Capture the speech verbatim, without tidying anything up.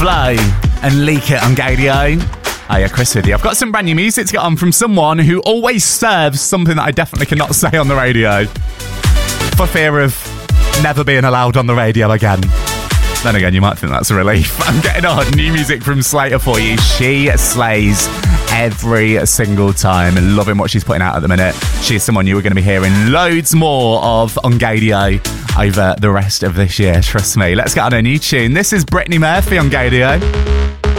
Blow and Leak It on Gadio. Oh yeah, Chris with you. I've got some brand new music to get on from someone who always serves something that I definitely cannot say on the radio for fear of never being allowed on the radio again. Then again, you might think that's a relief. I'm getting on new music from Slater for you. She slays every single time. Loving what she's putting out at the minute. She's someone you are going to be hearing loads more of on Gadio over the rest of this year. Trust me. Let's get on a new tune. This is Brittany Murphy on Gadio.